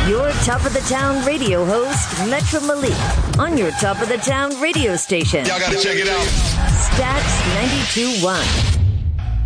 Your Top of the Town radio host, Metro Malik, on your Top of the Town radio station. Y'all gotta check it out. Stats 92.1.